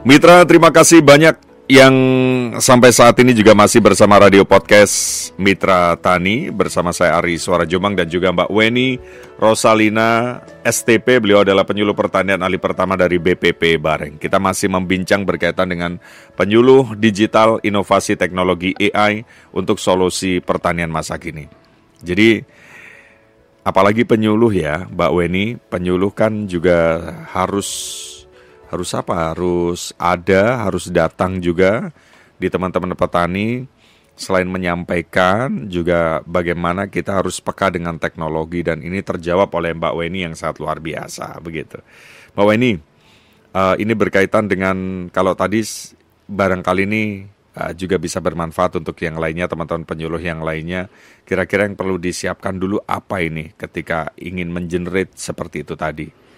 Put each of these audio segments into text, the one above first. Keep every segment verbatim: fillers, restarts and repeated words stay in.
Mitra, terima kasih banyak yang sampai saat ini juga masih bersama Radio Podcast Mitra Tani. Bersama saya Ari Suara Jombang dan juga Mbak Weni Rosalina S T P. Beliau adalah penyuluh pertanian ahli pertama dari B P P Bareng. Kita masih membincang berkaitan dengan penyuluh digital inovasi teknologi A I untuk solusi pertanian masa kini. Jadi apalagi penyuluh ya Mbak Weni, penyuluh kan juga harus Harus apa? Harus ada, harus datang juga di teman-teman petani. Selain menyampaikan, juga bagaimana kita harus peka dengan teknologi. Dan ini terjawab oleh Mbak Weni yang sangat luar biasa. Begitu. Mbak Weni, uh, ini berkaitan dengan, kalau tadi barangkali ini uh, juga bisa bermanfaat untuk yang lainnya, teman-teman penyuluh yang lainnya. Kira-kira yang perlu disiapkan dulu apa ini ketika ingin mengenerate seperti itu tadi?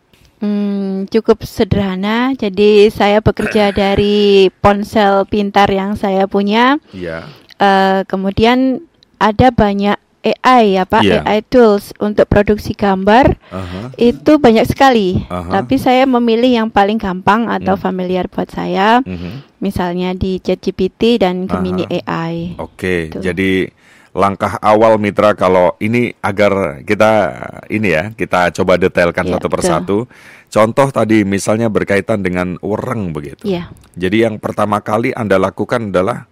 Hmm, cukup sederhana. Jadi saya bekerja dari ponsel pintar yang saya punya. Iya. Uh, kemudian ada banyak A I ya Pak, yeah. A I tools untuk produksi gambar. Uh-huh. Itu banyak sekali. Uh-huh. Tapi saya memilih yang paling gampang atau hmm. familiar buat saya. Uh-huh. Misalnya di ChatGPT dan Gemini uh-huh. A I. Oke. Okay. Jadi langkah awal Mitra kalau ini agar kita ini ya kita coba detailkan ya, satu persatu. Betul. Contoh tadi misalnya berkaitan dengan wereng begitu. Ya. Jadi yang pertama kali Anda lakukan adalah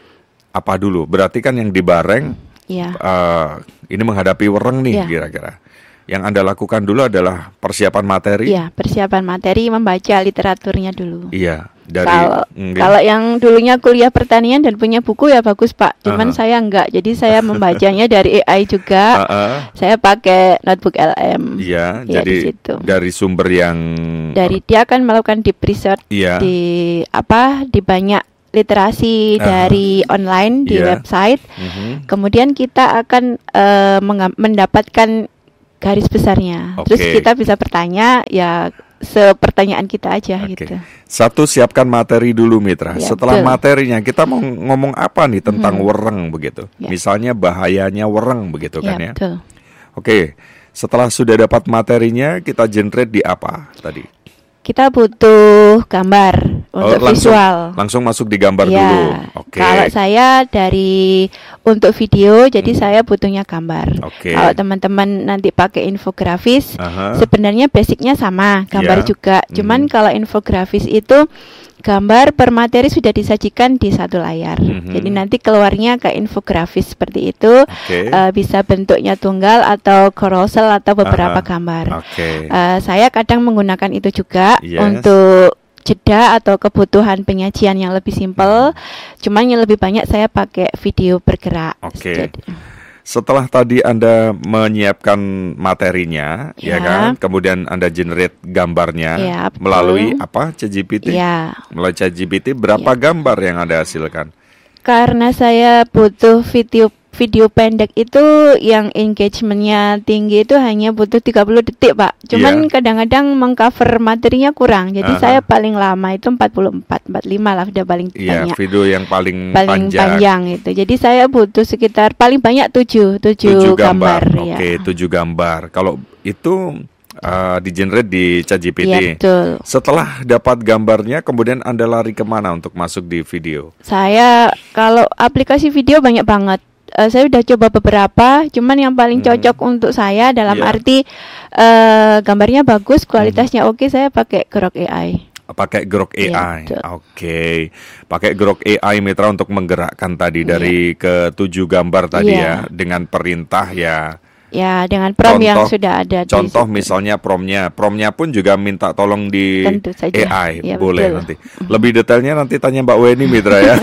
apa dulu? Berarti kan yang di Bareng ya. uh, ini menghadapi wereng nih ya. Kira-kira. Yang Anda lakukan dulu adalah persiapan materi. Iya, persiapan materi, membaca literaturnya dulu. Iya. Dari, kalau mm, kalau yang dulunya kuliah pertanian dan punya buku ya bagus Pak. Cuman uh-huh. saya enggak, jadi saya membacanya dari A I juga. Uh-huh. Saya pakai notebook L M. Iya, ya, jadi dari sumber yang dari dia akan melakukan deep research iya. di apa di banyak literasi uh-huh. dari online di yeah. website. Uh-huh. Kemudian kita akan uh, mengam- mendapatkan garis besarnya. Okay. Terus kita bisa bertanya ya sepertanyaan kita aja okay. gitu. Satu, siapkan materi dulu Mitra. Ya, Setelah betul. materinya kita mau ngomong apa nih tentang hmm. wereng begitu. Ya. Misalnya bahayanya wereng begitu kan ya. Betul. Oke. Setelah sudah dapat materinya, kita generate di apa tadi? Kita butuh gambar untuk oh, langsung, visual. Langsung masuk di gambar ya, dulu. Oke. Kalau saya dari untuk video, jadi hmm. saya butuhnya gambar. Oke. Kalau teman-teman nanti pakai infografis, uh-huh. sebenarnya basicnya sama, gambar yeah. juga. Cuman hmm. kalau infografis itu gambar per materi sudah disajikan di satu layar. Mm-hmm. Jadi nanti keluarnya ke infografis seperti itu. Okay. uh, Bisa bentuknya tunggal atau carousel atau beberapa uh-huh. gambar. Okay. uh, Saya kadang menggunakan itu juga yes. untuk jeda atau kebutuhan penyajian yang lebih simpel. Mm-hmm. Cuman yang lebih banyak saya pakai video bergerak. Oke. Okay. Setelah tadi Anda menyiapkan materinya, ya, ya kan, kemudian Anda generate gambarnya ya, melalui apa? ChatGPT. Ya. Melalui ChatGPT berapa ya. gambar yang Anda hasilkan? Karena saya butuh video video pendek itu yang engagementnya tinggi itu hanya butuh tiga puluh detik Pak. Cuman yeah. kadang-kadang mengcover materinya kurang. Jadi uh-huh. saya paling lama itu empat puluh empat, empat puluh lima lah udah paling yeah, banyak. Video yang paling, paling panjang. panjang itu. Jadi saya butuh sekitar paling banyak tujuh, tujuh gambar. gambar Oke, okay, ya. tujuh gambar. Kalau itu uh, di-generate di ChatGPT. Iya, betul. Setelah dapat gambarnya, kemudian Anda lari kemana untuk masuk di video? Saya kalau aplikasi video banyak banget. Uh, saya udah coba beberapa, cuman yang paling cocok hmm. untuk saya dalam yeah. arti uh, gambarnya bagus, kualitasnya hmm. oke, saya pakai Grok A I. Pakai Grok A I, yeah, oke. Okay. Pakai Grok A I Mitra untuk menggerakkan tadi yeah. dari ketujuh gambar tadi yeah. ya, dengan perintah ya. Ya, dengan prom contoh, yang sudah ada. Contoh misalnya promnya, promnya pun juga minta tolong di A I, ya, boleh betul. Nanti. Lebih detailnya nanti tanya Mbak Weni Mitra ya.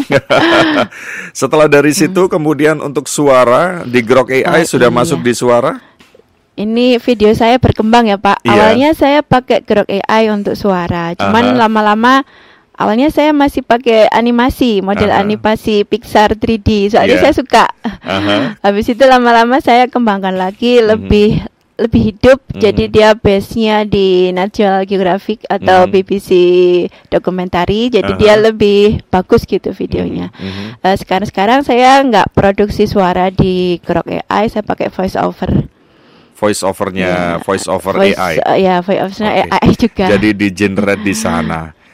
Setelah dari situ kemudian untuk suara di Grok A I oh, sudah iya. masuk di suara. Ini video saya berkembang ya Pak. Iya. Awalnya saya pakai Grok A I untuk suara, cuman uh-huh. lama-lama. Awalnya saya masih pakai animasi, model uh-huh. animasi Pixar tiga D. Soalnya yeah. saya suka. Uh-huh. Habis itu lama-lama saya kembangkan lagi uh-huh. lebih lebih hidup. Uh-huh. Jadi dia base-nya di National Geographic atau uh-huh. B B C dokumentari. Jadi uh-huh. dia lebih bagus gitu videonya. Uh-huh. Uh, sekarang-sekarang saya nggak produksi suara di Grok A I, saya pakai voice over. Voice overnya, yeah. voice over voice, A I. Uh, ya, voice overnya okay. A I juga. Jadi di generate di sana.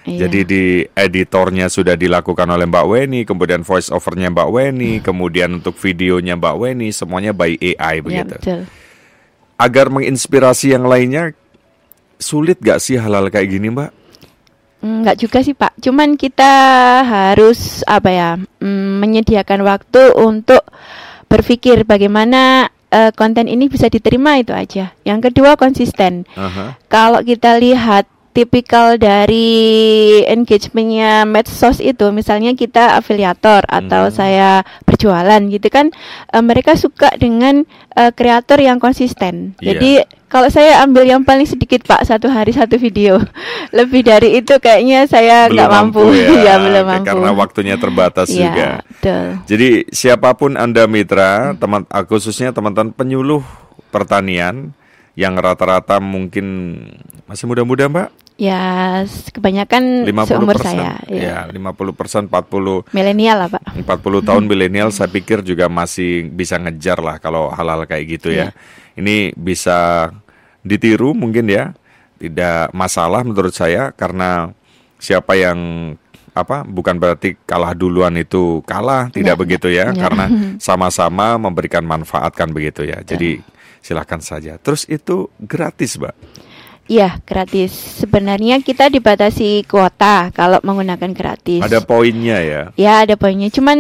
Iya. Jadi di editornya sudah dilakukan oleh Mbak Weni, kemudian voice overnya Mbak Weni, kemudian untuk videonya Mbak Weni, semuanya by A I begitu. Ya, betul. Agar menginspirasi yang lainnya, sulit gak sih hal-hal kayak gini, Mbak? Enggak juga sih Pak, cuman kita harus apa ya, mm, menyediakan waktu untuk berpikir bagaimana uh, konten ini bisa diterima, itu aja. Yang kedua, konsisten. Uh-huh. Kalau kita lihat tipikal dari engagementnya medsos itu, misalnya kita afiliator atau hmm. saya berjualan gitu kan, uh, mereka suka dengan uh, kreator yang konsisten. Yeah. Jadi kalau saya ambil yang paling sedikit Pak, satu hari satu video, lebih dari itu kayaknya saya nggak mampu, mampu ya, ya belum mampu. Karena waktunya terbatas ya, juga. Betul. Jadi siapapun Anda mitra, hmm. teman, khususnya teman-teman penyuluh pertanian yang rata-rata mungkin masih muda-muda Mbak? Ya, kebanyakan seumur saya. Ya, lima puluh persen, empat puluh milenial lah Pak. empat puluh tahun milenial saya pikir juga masih bisa ngejar lah kalau hal-hal kayak gitu ya. ya. Ini bisa ditiru mungkin ya. Tidak masalah menurut saya, karena siapa yang apa bukan berarti kalah duluan itu kalah, tidak ya, begitu ya. ya. Karena sama-sama memberikan manfaat kan begitu ya. Jadi ya. Silakan saja. Terus itu gratis, Mbak? Iya, gratis. Sebenarnya kita dibatasi kuota kalau menggunakan gratis. Ada poinnya ya? Ya, ada poinnya. Cuman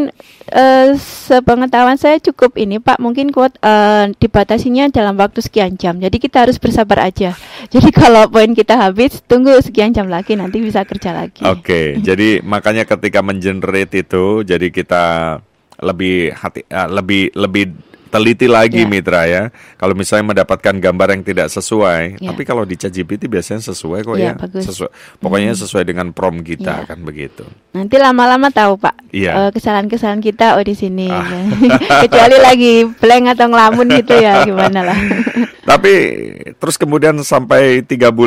uh, sepengetahuan saya cukup ini Pak, mungkin kuota uh, dibatasinya dalam waktu sekian jam. Jadi kita harus bersabar aja. Jadi kalau poin kita habis, tunggu sekian jam lagi, nanti bisa kerja lagi. Oke, okay, jadi makanya ketika mengenerate itu, jadi kita lebih hati, uh, lebih lebih teliti lagi ya. Mitra ya. Kalau misalnya mendapatkan gambar yang tidak sesuai, ya. Tapi kalau di ChatGPT biasanya sesuai kok ya. ya. Sesuai, pokoknya hmm. sesuai dengan prompt kita ya. Kan begitu. Nanti lama-lama tahu Pak. Ya. Uh, kesalahan-kesalahan kita oh di sini. Ah. Kecuali lagi blank atau ngelamun gitu ya, gimana lah. Tapi terus kemudian sampai tiga bulan